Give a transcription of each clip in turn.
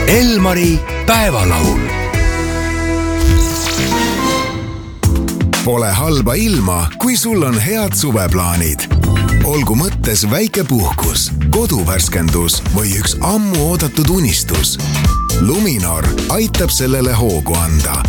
Elmari päevalaul. Pole halba ilma, kui sul on head suveplaanid. Olgu mõttes väike puhkus, koduvärskendus või üks ammu oodatud unistus. Luminor aitab sellele hoogu anda.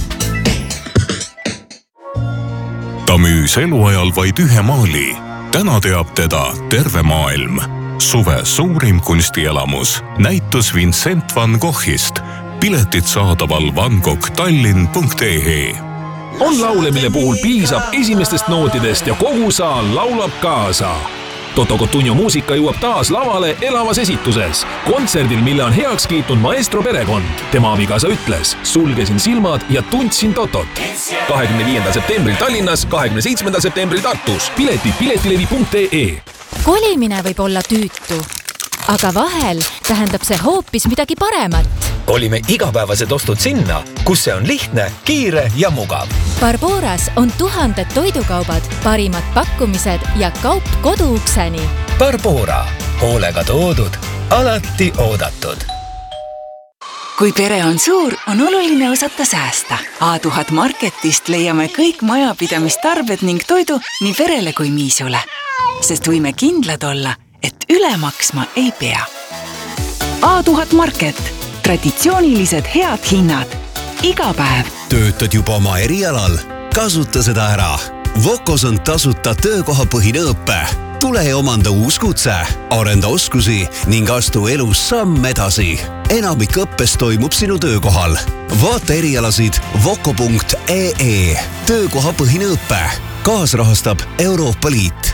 Ta müüs eluajal vaid ühe maali. Täna teab teda terve maailm. Suve suurim kunstielamus. Näitus Vincent van Goghist. Piletid saadaval vangoghtallinn.ee. On laule, mille puhul piisab esimestest nootidest ja kogu saal laulab kaasa. Toto Cotugno muusika jõuab taas lavale elavas esituses. Kontserdil, mille on heaks kiitnud maestro perekond. Tema abikaasa ütles, sulgesin silmad ja tundsin Totot. 25. septembril Tallinnas, 27. septembril Tartus. Piletid piletilevi.ee. Kolimine võib olla tüütu, aga vahel tähendab see hoopis midagi paremat. Kolime igapäevased ostud sinna, kus see on lihtne, kiire ja mugav. Barboras on 1000 toidukaubad, parimad pakkumised ja kaup koduukseni. Barbora. Hoolega toodud, alati oodatud. Kui pere on suur, on oluline osata säästa. A1000 Marketist leiame kõik majapidamistarbed ning toidu nii perele kui miisule. Sest võime kindlad olla, et üle maksma ei pea. A1000 Market. Traditsioonilised head hinnad. Iga päev. Töötad juba oma erialal? Kasuta seda ära. Vocos on tasuta töökohapõhine õppe. Tule ja omanda uus kutse, arenda oskusi ning astu elus samm edasi. Enamik õppes toimub sinu töökohal. Vaata erialasid voco.ee. Töökohapõhine õppe. Kaasrahastab Euroopa Liit.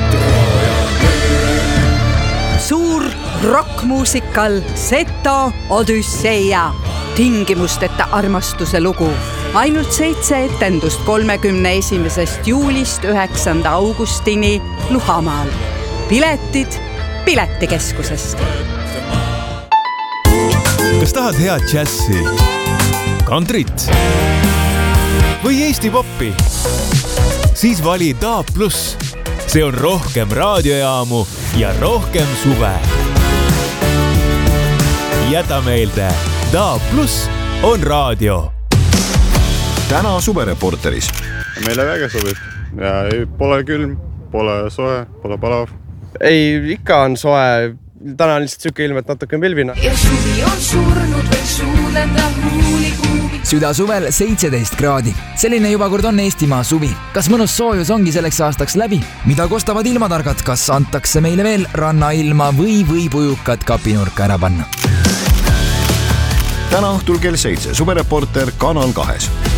Suur rockmuusikal Seto Odüsseia. Tingimusteta armastuse lugu. Ainult 7 etendust 31. juulist 9. augustini Luhamaal. Piletid Piletikeskusest. Kas tahad head džässi, kantrit või Eesti poppi? Siis vali DAB+. See on rohkem raadiojaamu ja rohkem suve. Jäta meelde, DAB+ on raadio. Täna suvereporteris. Meile väga sobib. Ja pole külm, pole soe, pole palav. Ei, ikka on soe. Täna on lihtsalt süke ilm, et natuke pilvina. Ja suvi on surnud veel suulenda huulikuubi. Süda suvel 17 kraadi. Selline juba kord on Eestimaa suvi. Kas mõnus soojus ongi selleks aastaks läbi? Mida kostavad ilmatargad? Kas antakse meile veel rannailma või võib ujukad kapinurka ära panna? Täna õhtul kell 7 suvereporter Kanal 2.